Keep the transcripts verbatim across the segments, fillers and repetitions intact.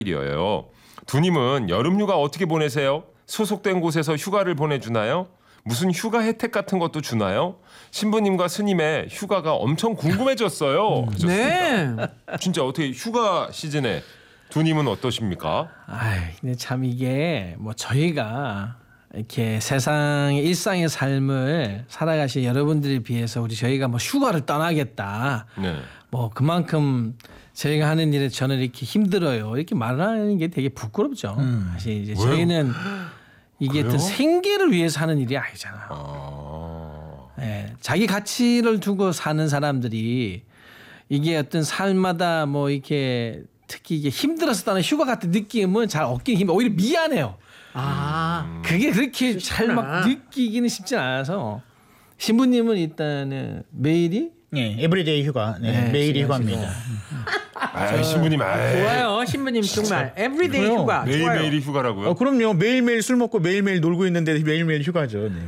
일이에요. 두님은 여름휴가 어떻게 보내세요? 소속된 곳에서 휴가를 보내주나요? 무슨 휴가 혜택 같은 것도 주나요? 신부님과 스님의 휴가가 엄청 궁금해졌어요. 네. 진짜 어떻게 휴가 시즌에 두님은 어떠십니까? 아, 근데 참 이게 뭐 저희가 이렇게 세상의 일상의 삶을 살아가신 여러분들에 비해서 우리 저희가 뭐 휴가를 떠나겠다. 네. 뭐 그만큼 저희가 하는 일에 저는 이렇게 힘들어요. 이렇게 말하는 게 되게 부끄럽죠. 음. 사실 이제 저희는 이게 어떤 생계를 위해서 하는 일이 아니잖아요. 아... 네, 자기 가치를 두고 사는 사람들이 이게 어떤 삶마다 뭐 이렇게 특히 이게 힘들어서 떠나는 휴가 같은 느낌은 잘 얻긴 힘. 오히려 미안해요. 아, 그게 그렇게 잘 막 느끼기는 쉽지 않아서 신부님은 일단은 매일이 네, 에브리데이 휴가. 네, 네, 매일이 휴가입니다. 아, 신부님, 아, 좋아요, 신부님 정말 에브리데이 그래요. 휴가. 매일 좋아요. 매일이 휴가라고요? 어, 그럼요. 매일매일 술 먹고 매일매일 놀고 있는데 매일매일 휴가죠. 네.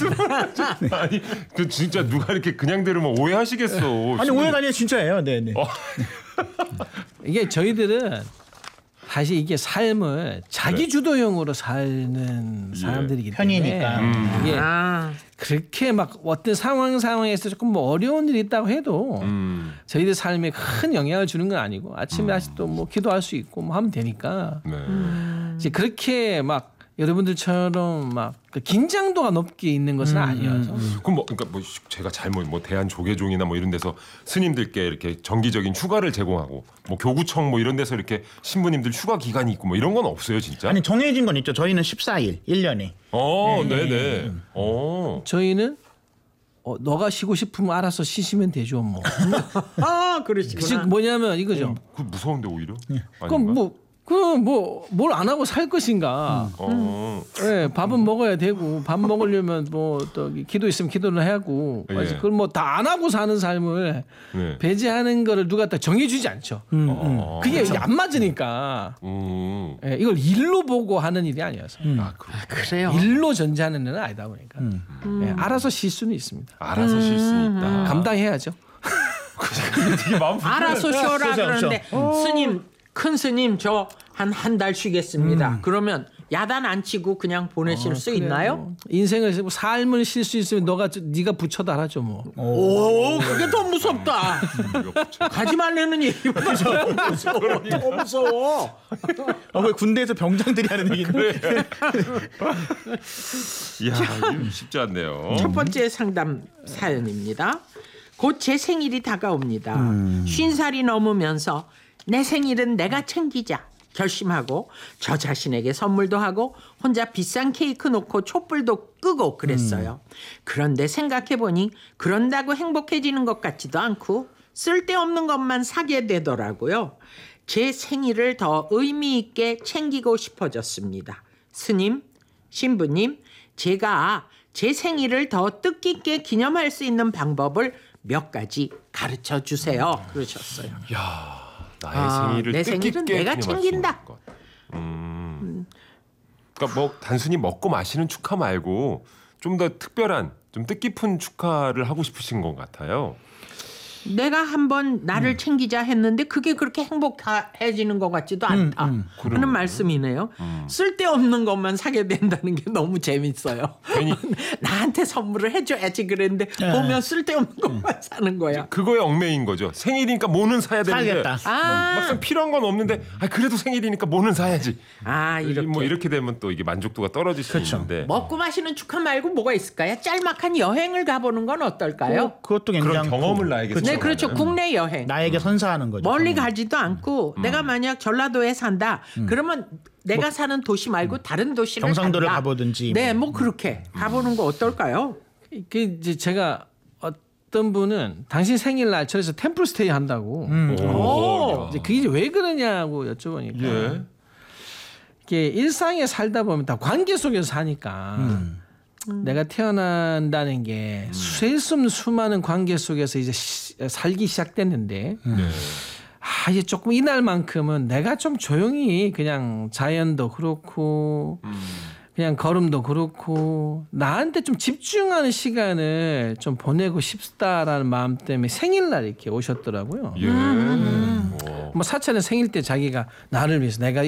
아니, 그 진짜 누가 이렇게 그냥 들으면 오해하시겠어. 아니 신부님. 오해가 아니라 진짜예요. 네, 네. 어. 이게 저희들은 사실 이게 삶을 자기 주도형으로 사는 사람들이기 때문에 편이니까. 음. 이게 아, 그렇게 막 어떤 상황 상황에서 조금 뭐 어려운 일이 있다고 해도 음, 저희들 삶에 큰 영향을 주는 건 아니고 아침에 다시 또 뭐 기도할 수 있고 뭐 하면 되니까 네. 이제 그렇게 막 여러분들처럼 막그 긴장도가 높게 있는 것은 아니어서 그럼 뭐 그러니까 뭐 제가 잘못 뭐 대한 조계종이나 뭐 이런 데서 스님들께 이렇게 정기적인 휴가를 제공하고 뭐 교구청 뭐 이런 데서 이렇게 신부님들 휴가 기간이 있고 뭐 이런 건 없어요, 진짜? 아니 정해진 건 있죠. 저희는 십사 일, 일 년에. 어, 네, 네. 어. 저희는 어, 너가 쉬고 싶으면 알아서 쉬시면 되죠 뭐. 아, 즉 그러시구나. 뭐냐면 이거죠. 그 무서운데 오히려? 그럼 뭐 그 뭐 뭘 안 하고 살 것인가? 어. 예, 밥은 먹어야 되고 밥 먹으려면 뭐 또 기도 있으면 기도를 해야 하고 예. 그걸 뭐 다 안 하고 사는 삶을 네. 배제하는 거를 누가 딱 정해주지 않죠. 어. 그게 이게 안 맞으니까 음. 예, 이걸 일로 보고 하는 일이 아니어서 아, 그렇 그래요. 일로 전제하는 일은 아니다 보니까 예, 알아서 쉴 수는 있습니다. 알아서 쉴 수 있다. 감당해야죠. 되게 마음 알아서 쉬어라 쉬어서, 그러는데 스님, 큰 스님 저 한 한 달 쉬겠습니다. 그러면 야단 안 치고 그냥 보내실 수 있나요? 인생을 삶을 쉴 수 있으면 너가 네가 부처 달아줘 뭐. 오, 그게 더 무섭다. 가지 말라는 얘기보다 더 무서워. 더 무서워. 어, 그 군대에서 병장들이 하는 얘기인데. 이야, 이거 쉽지 않네요. 첫 번째 상담 사연입니다. 곧 제 생일이 다가옵니다. 쉰 살이 넘으면서 내 생일은 내가 챙기자 결심하고 저 자신에게 선물도 하고 혼자 비싼 케이크 놓고 촛불도 끄고 그랬어요. 그런데 생각해보니 그런다고 행복해지는 것 같지도 않고 쓸데없는 것만 사게 되더라고요. 제 생일을 더 의미 있게 챙기고 싶어졌습니다. 스님, 신부님, 제가 제 생일을 더 뜻깊게 기념할 수 있는 방법을 몇 가지 가르쳐 주세요. 그러셨어요. 야, 나의 아, 생일을 내 생일은 뜻깊게 내가 기념할 수 챙긴다. 있는 것. 음. 그러니까 뭐 단순히 먹고 마시는 축하 말고 좀 더 특별한, 좀 뜻깊은 축하를 하고 싶으신 것 같아요. 내가 한번 나를 챙기자 했는데 그게 그렇게 행복해지는 것 같지도 않다 하는 그러네요. 말씀이네요. 쓸데없는 것만 사게 된다는 게 너무 재밌어요. 괜히 나한테 선물을 해줘야지 그랬는데 보면 쓸데없는 것만 사는 거야. 그거에 얽매인 거죠. 생일이니까 뭐는 사야 되는데 사야겠다. 아. 막상 필요한 건 없는데 아, 그래도 생일이니까 뭐는 사야지. 아, 이렇게. 뭐 이렇게 되면 또 이게 만족도가 떨어질 수 그렇죠. 있는데 먹고 마시는 축하 말고 뭐가 있을까요? 짤막한 여행을 가보는 건 어떨까요? 어, 그것도 괜찮고. 그런 경험을 나에게 네, 그렇죠. 국내 여행. 나에게 선사하는 거죠. 멀리 가지도 않고 내가 만약 전라도에 산다. 그러면 내가 사는 도시 말고 다른 도시를 경상도를 간다. 가보든지 네, 뭐 그렇게 가보는 거 어떨까요? 그 이제 제가 어떤 분은 당신 생일날 저에서 템플 스테이 한다고. 오. 이제 그게 이제 왜 그러냐고 여쭤보니까 예. 이게 일상에 살다 보면 다 관계 속에서 사니까 음. 내가 태어난다는 게 셀 수 없는 수많은 관계 속에서 이제 시, 살기 시작됐는데 네. 아 이제 조금 이날만큼은 내가 좀 조용히 그냥 자연도 그렇고 음. 그냥 걸음도 그렇고 나한테 좀 집중하는 시간을 좀 보내고 싶다라는 마음 때문에 생일날 이렇게 오셨더라고요. 예. 오. 뭐 사촌의 생일 때 자기가 나를 위해서 내가